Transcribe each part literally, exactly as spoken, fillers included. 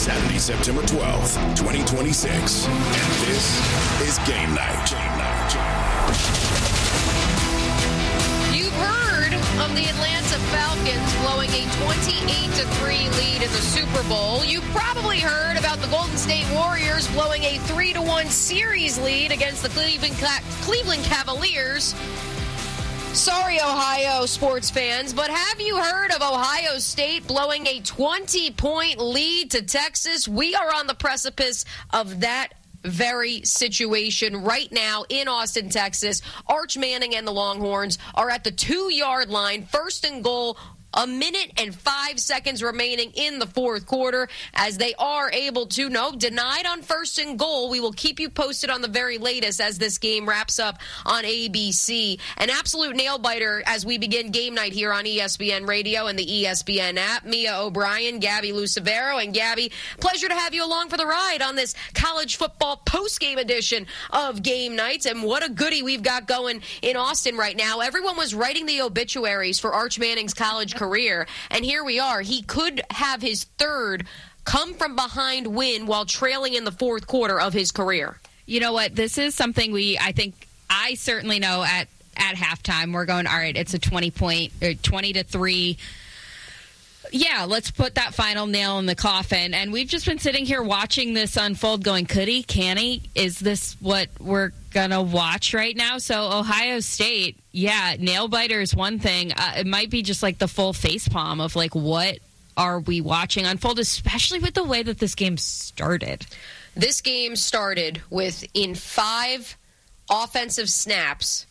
Saturday, September twelfth, twenty twenty-six. And this is Game Night. Game Night. You've heard of the Atlanta Falcons blowing a twenty-eight to three lead in the Super Bowl. You've probably heard about the Golden State Warriors blowing a three to one series lead against the Cleveland, Cleveland Cavaliers. Sorry, Ohio sports fans, but have you heard of Ohio State blowing a twenty-point lead to Texas? We are on the precipice of that very situation right now in Austin, Texas. Arch Manning and the Longhorns are at the two-yard line, first and goal, a minute and five seconds remaining in the fourth quarter as they are able to, no, denied on first and goal. We will keep you posted on the very latest as this game wraps up on A B C. An absolute nail-biter as we begin game night here on E S P N Radio and the E S P N app. Mia O'Brien, Gabby Lucevero, and Gabby, pleasure to have you along for the ride on this college football post-game edition of Game Nights. And what a goodie we've got going in Austin right now. Everyone was writing the obituaries for Arch Manning's college career. career. And here we are. He could have his third come from behind win while trailing in the fourth quarter of his career. You know what? This is something we, I think, I certainly know at, at halftime. We're going, all right, it's a twenty point, or twenty to three. Yeah, let's put that final nail in the coffin. And we've just been sitting here watching this unfold going, could he, can he? Is this what we're going to watch right now? So Ohio State, yeah, nail biter is one thing. Uh, it might be just like the full facepalm of like, what are we watching unfold, especially with the way that this game started. This game started with, in five offensive snaps,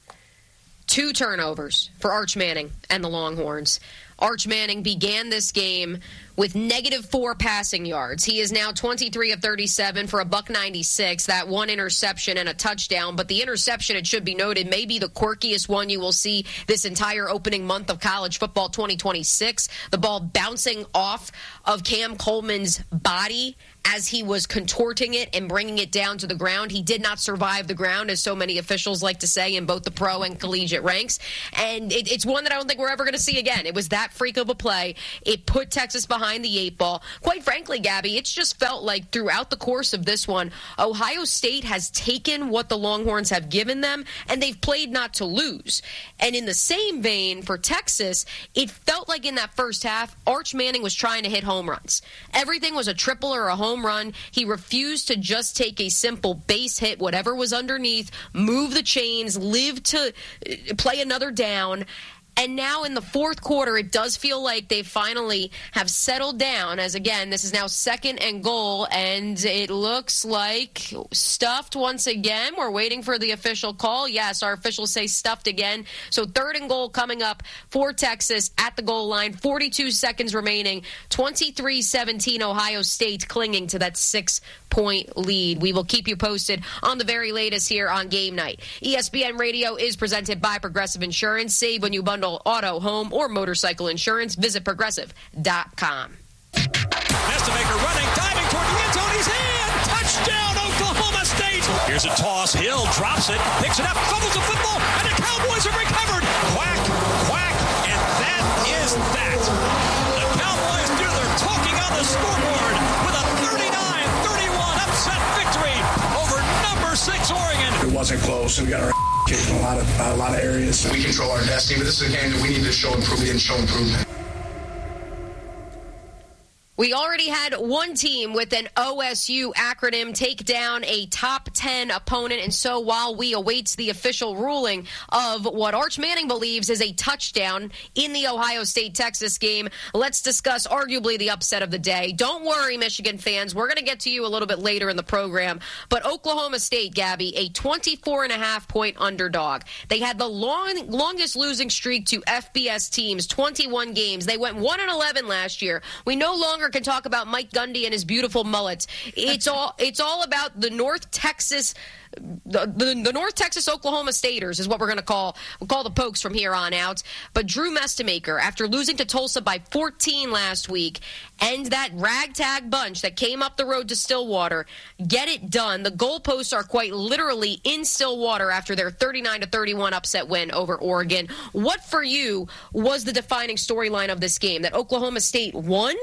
two turnovers for Arch Manning and the Longhorns. Arch Manning began this game with negative four passing yards. He is now twenty-three of thirty-seven for a buck ninety-six, that one interception and a touchdown. But the interception, it should be noted, may be the quirkiest one you will see this entire opening month of college football twenty twenty-six. The ball bouncing off of Cam Coleman's body as he was contorting it and bringing it down to the ground. He did not survive the ground, as so many officials like to say in both the pro and collegiate ranks. And it, it's one that I don't think we're ever going to see again. It was that freak of a play. It put Texas behind the eight ball. Quite frankly, Gabby, it's just felt like throughout the course of this one, Ohio State has taken what the Longhorns have given them, and they've played not to lose. And in the same vein, for Texas, it felt like in that first half, Arch Manning was trying to hit home runs. Everything was a triple or a home run. He refused to just take a simple base hit, whatever was underneath, move the chains, live to play another down. And now in the fourth quarter, it does feel like they finally have settled down, as again, this is now second and goal, and it looks like stuffed once again. We're waiting for the official call. Yes, our officials say stuffed again. So third and goal coming up for Texas at the goal line. forty-two seconds remaining. twenty-three seventeen Ohio State clinging to that six-point lead. We will keep you posted on the very latest here on Game Night. E S P N Radio is presented by Progressive Insurance. Save when you bundle auto, home, or motorcycle insurance. Visit progressive dot com. Nestemaker running, diving toward the end zone. He's in! Touchdown, Oklahoma State! Here's a toss. Hill drops it, picks it up, fumbles the football, and the Cowboys have recovered. Quack, quack, and that is that. The Cowboys do their talking on the scoreboard with a thirty-nine thirty-one upset victory over number six Oregon. It wasn't close, and we got our kicked in a lot of uh, a lot of areas. We control our destiny, but this is a game that we need to show improvement and show improvement. We already had one team with an O S U acronym take down a top ten opponent, and so while we await the official ruling of what Arch Manning believes is a touchdown in the Ohio State-Texas game, let's discuss arguably the upset of the day. Don't worry, Michigan fans. We're going to get to you a little bit later in the program, but Oklahoma State, Gabby, a twenty-four and a half point underdog. They had the long, longest losing streak to F B S teams, twenty-one games. They went one and eleven last year. We no longer can talk about Mike Gundy and his beautiful mullets. It's all it's all about the North Texas the, the, the North Texas Oklahoma Staters is what we're going to call we'll call the Pokes from here on out. But Drew Mestemaker, after losing to Tulsa by fourteen last week, and that ragtag bunch that came up the road to Stillwater, get it done. The goalposts are quite literally in Stillwater after their thirty-nine to thirty-one upset win over Oregon. What for you was the defining storyline of this game? That Oklahoma State won,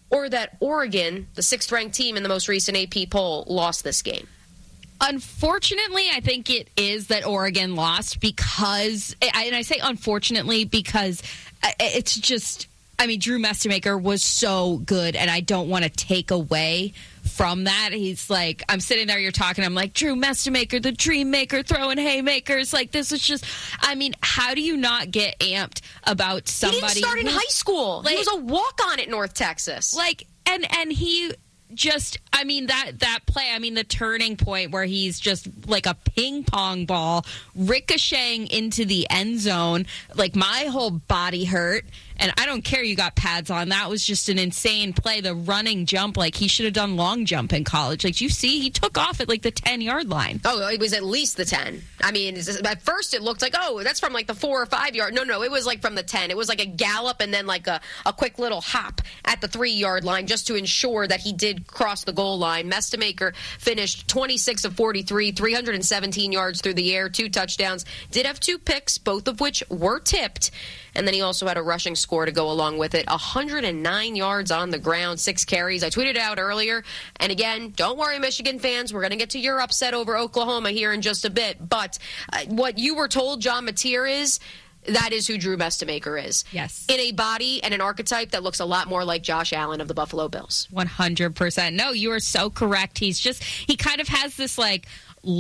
or that Oregon, the sixth-ranked team in the most recent A P poll, lost this game? Unfortunately, I think it is that Oregon lost because, and I say unfortunately because it's just, I mean, Drew Mestemaker was so good, and I don't want to take away from that. He's like, I'm sitting there, you're talking, I'm like, Drew Mestemaker, the dream maker, throwing haymakers. Like, this is just, I mean, how do you not get amped about somebody? He didn't start in who, high school. like, he was a walk-on at North Texas. Like, and and he just, I mean, that, that play, I mean, the turning point where he's just like a ping pong ball ricocheting into the end zone. Like, my whole body hurt. And I don't care you got pads on. That was just an insane play. The running jump, like he should have done long jump in college. Like, you see, he took off at like the ten-yard line. Oh, it was at least the ten. I mean, at first it looked like, oh, that's from like the four or five yard. No, no, it was like from the ten. It was like a gallop and then like a, a quick little hop at the three-yard line just to ensure that he did cross the goal line. Mestemaker finished twenty-six of forty-three, three hundred seventeen yards through the air, two touchdowns. Did have two picks, both of which were tipped. And then he also had a rushing score to go along with it. one hundred nine yards on the ground, six carries. I tweeted out earlier. And again, don't worry, Michigan fans. We're going to get to your upset over Oklahoma here in just a bit. But uh, what you were told John Mateer is, that is who Drew Mestemaker is. Yes. In a body and an archetype that looks a lot more like Josh Allen of the Buffalo Bills. one hundred percent. No, you are so correct. He's just, he kind of has this like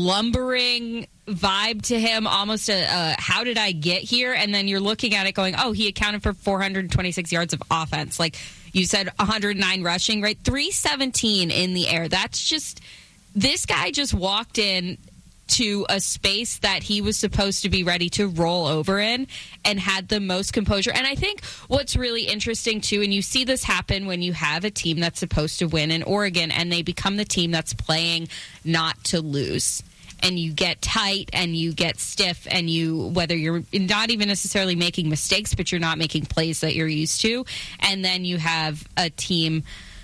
lumbering vibe to him, almost a, a how did I get here? And then you're looking at it going, oh, he accounted for four hundred twenty-six yards of offense. Like you said, one hundred nine rushing, right? three seventeen in the air. That's just, this guy just walked in to a space that he was supposed to be ready to roll over in and had the most composure. And I think what's really interesting, too, and you see this happen when you have a team that's supposed to win in Oregon and they become the team that's playing not to lose. And you get tight and you get stiff and you, whether you're not even necessarily making mistakes, but you're not making plays that you're used to. And then you have a team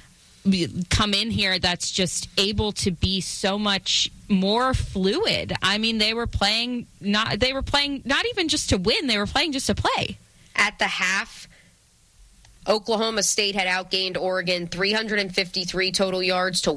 come in here that's just able to be so much more fluid. I mean, they were playing not they were playing not even just to win, they were playing just to play. At the half, Oklahoma State had outgained Oregon three hundred fifty-three total yards to